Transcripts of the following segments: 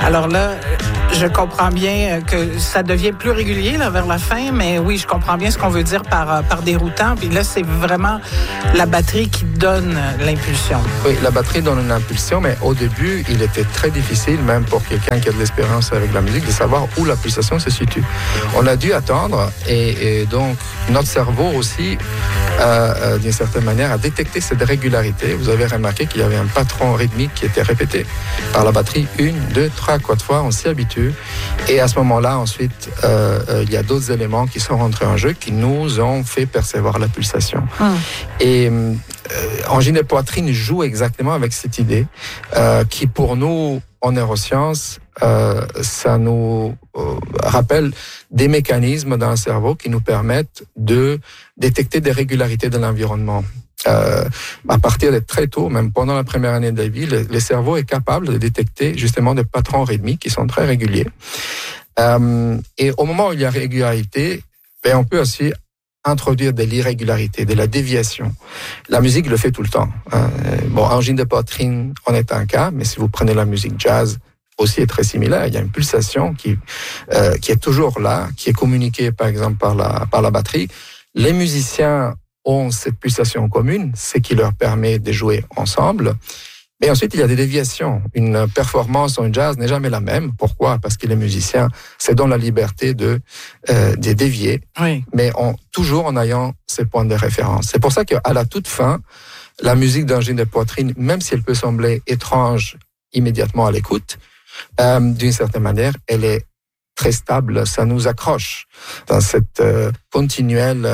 Alors là, je comprends bien que ça devient plus régulier là, vers la fin, mais oui, je comprends bien ce qu'on veut dire par déroutant. Puis là, c'est vraiment la batterie qui donne l'impulsion. Oui, la batterie donne une impulsion, mais au début, il était très difficile, même pour quelqu'un qui a de l'expérience avec la musique, de savoir où la pulsation se situe. On a dû attendre, et donc notre cerveau aussi, d'une certaine manière, a détecté cette régularité. Vous avez remarqué qu'il y avait un patron rythmique qui était répété par la batterie 1, 2, 3, 4 fois, on s'y habitue. Et à ce moment-là, ensuite, il y a d'autres éléments qui sont rentrés en jeu qui nous ont fait percevoir la pulsation. Et Angine de poitrine joue exactement avec cette idée qui, pour nous, en neurosciences, ça nous rappelle des mécanismes dans le cerveau qui nous permettent de détecter des régularités de l'environnement. À partir de très tôt, même pendant la première année de la vie, le cerveau est capable de détecter justement des patrons rythmiques qui sont très réguliers. Et au moment où il y a régularité, on peut aussi introduire de l'irrégularité, de la déviation. La musique le fait tout le temps. Angine de poitrine en est un cas, mais si vous prenez la musique jazz, aussi est très similaire. Il y a une pulsation qui est toujours là, qui est communiquée par exemple par la batterie. Les musiciens ont cette pulsation commune, ce qui leur permet de jouer ensemble. Mais ensuite, il y a des déviations. Une performance en jazz n'est jamais la même. Pourquoi? Parce que les musiciens se donnent la liberté de dévier, oui, mais toujours en ayant ces points de référence. C'est pour ça qu'à la toute fin, la musique d'Angine de poitrine, même si elle peut sembler étrange immédiatement à l'écoute, d'une certaine manière, elle est très stable, ça nous accroche dans cette continuelle,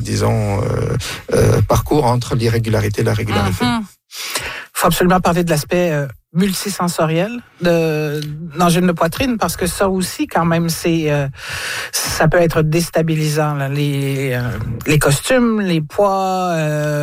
parcours entre l'irrégularité et la régularité. Faut absolument parler de l'aspect multisensoriel d'angine de poitrine, parce que ça aussi, quand même, ça peut être déstabilisant. Là. Les costumes, les poids,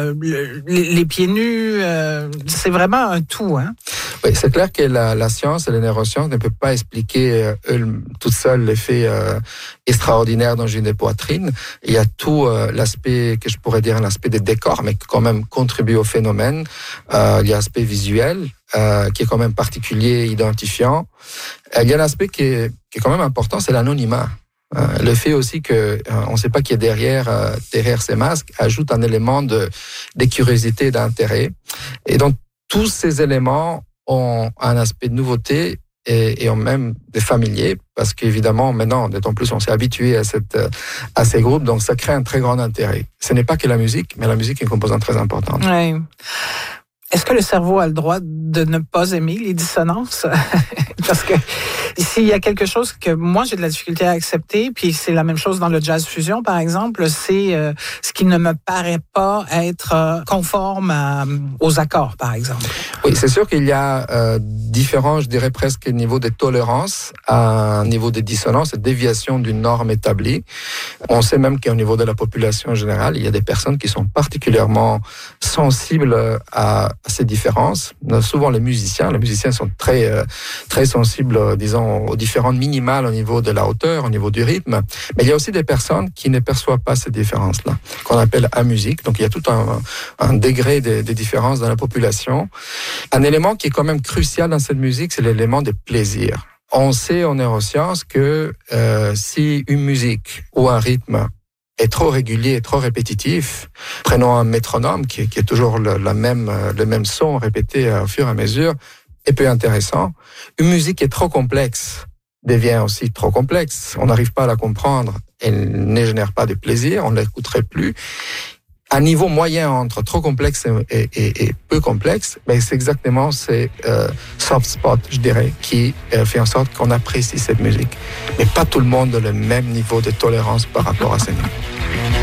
les pieds nus, c'est vraiment un tout. Hein? Oui, c'est clair que la science et les neurosciences ne peuvent pas expliquer toute seule l'effet extraordinaire d'angine de poitrine. Il y a tout l'aspect, que je pourrais dire l'aspect des décors, mais qui quand même contribue au phénomène. Il y a l'aspect visuel, qui est quand même particulier, identifiant. Il y a un aspect qui est quand même important, c'est l'anonymat. Le fait aussi que on ne sait pas qui est derrière ces masques ajoute un élément de curiosité et d'intérêt. Et donc, tous ces éléments ont un aspect de nouveauté et ont même des familiers, parce qu'évidemment, maintenant, d'autant plus, on s'est habitué à ces groupes, donc ça crée un très grand intérêt. Ce n'est pas que la musique, mais la musique est une composante très importante. Oui. Est-ce que le cerveau a le droit de ne pas aimer les dissonances? Parce que s'il y a quelque chose que moi j'ai de la difficulté à accepter, puis c'est la même chose dans le jazz fusion par exemple, c'est ce qui ne me paraît pas être conforme aux accords par exemple. Oui, c'est sûr qu'il y a différents, je dirais presque niveau de tolérance à un niveau de dissonance et de déviation d'une norme établie. On sait même qu'au niveau de la population en général, il y a des personnes qui sont particulièrement sensibles à ces différences. Souvent les musiciens sont très sensibles, disons, aux différences minimales au niveau de la hauteur, au niveau du rythme. Mais il y a aussi des personnes qui ne perçoivent pas ces différences-là, qu'on appelle amusiques. Donc il y a tout un degré de différence dans la population. Un élément qui est quand même crucial dans cette musique, c'est l'élément de plaisir. On sait en neurosciences que si une musique ou un rythme est trop régulier et trop répétitif, prenons un métronome qui est toujours le même son répété au fur et à mesure, est peu intéressant. Une musique qui est trop complexe devient aussi trop complexe. On n'arrive pas à la comprendre. Elle ne génère pas de plaisir. On ne l'écouterait plus. Un niveau moyen entre trop complexe et peu complexe, mais c'est exactement ces soft spots, je dirais, qui fait en sorte qu'on apprécie cette musique. Mais pas tout le monde a le même niveau de tolérance par rapport à ces notes.